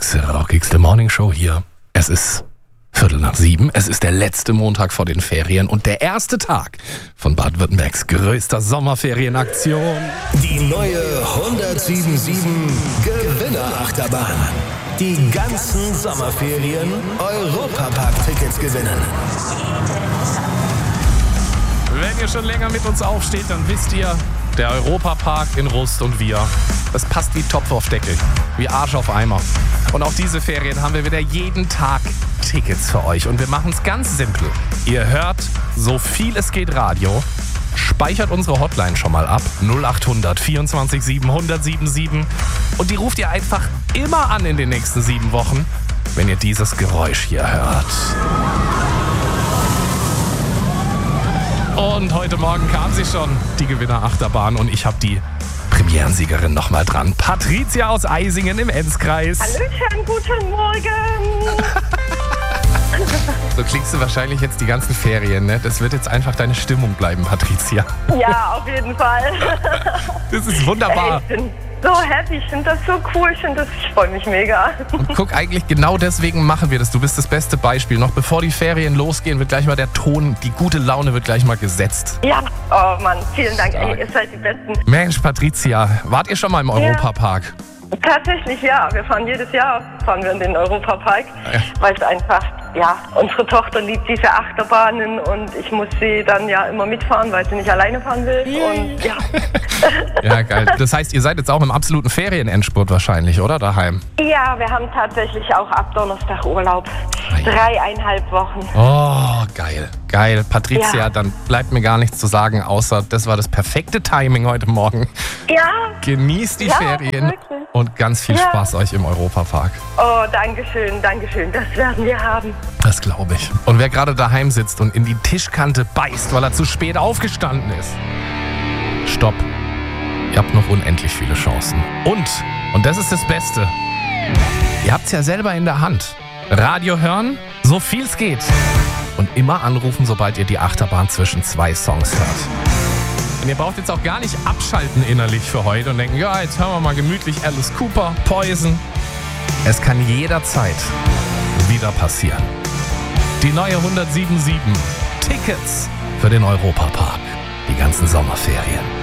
Baden-Württembergs rockigste Morningshow hier. Es ist 6:15. Es ist der letzte Montag vor den Ferien und der erste Tag von Baden-Württembergs größter Sommerferienaktion. Die neue 107.7 Gewinnerachterbahn. Die ganzen Sommerferien Europapark-Tickets gewinnen. Wenn ihr schon länger mit uns aufsteht, dann wisst ihr, der Europapark in Rust und wir, das passt wie Topf auf Deckel, wie Arsch auf Eimer. Und auch diese Ferien haben wir wieder jeden Tag Tickets für euch. Und wir machen es ganz simpel. Ihr hört, so viel es geht Radio, speichert unsere Hotline schon mal ab, 0800 24 7 1077. Und die ruft ihr einfach immer an in den nächsten 7 Wochen, wenn ihr dieses Geräusch hier hört. Und heute Morgen kam sie schon, die Gewinnerachterbahn, und ich habe die Premierensiegerin noch mal dran. Patricia aus Eisingen im Enzkreis. Hallöchen, guten Morgen. So klingst du wahrscheinlich jetzt die ganzen Ferien, ne? Das wird jetzt einfach deine Stimmung bleiben, Patricia. Ja, auf jeden Fall. Das ist wunderbar. Ich bin so happy, ich finde das so cool, ich freue mich mega. Und guck, eigentlich genau deswegen machen wir das. Du bist das beste Beispiel. Noch bevor die Ferien losgehen, wird gleich mal der Ton, die gute Laune wird gleich mal gesetzt. Ja, oh Mann, vielen Dank, ey, ihr seid die Besten. Mensch, Patricia, wart ihr schon mal im Europapark? Tatsächlich ja, wir fahren jedes Jahr in den Europapark, Ja. weil es einfach, ja, unsere Tochter liebt diese Achterbahnen und ich muss sie dann ja immer mitfahren, weil sie nicht alleine fahren will und ja. Ja, geil. Das heißt, ihr seid jetzt auch im absoluten Ferienendspurt wahrscheinlich, oder? Daheim? Ja, wir haben tatsächlich auch ab Donnerstag Urlaub. 3,5 Wochen. Oh, geil. Geil. Patricia, Ja. dann bleibt mir gar nichts zu sagen, außer das war das perfekte Timing heute Morgen. Ja. Genießt die Ja, Ferien wirklich. und ganz viel Ja. Spaß euch im Europapark. Oh, dankeschön, das werden wir haben. Das glaube ich. Und wer gerade daheim sitzt und in die Tischkante beißt, weil er zu spät aufgestanden ist. Stopp. Ihr habt noch unendlich viele Chancen. Und das ist das Beste, ihr habt es ja selber in der Hand. Radio hören, so viel es geht. Und immer anrufen, sobald ihr die Achterbahn zwischen 2 Songs hört. Und ihr braucht jetzt auch gar nicht abschalten innerlich für heute und denken, ja, jetzt hören wir mal gemütlich Alice Cooper, Poison. Es kann jederzeit wieder passieren. Die neue 107.7 Tickets für den Europapark. Die ganzen Sommerferien.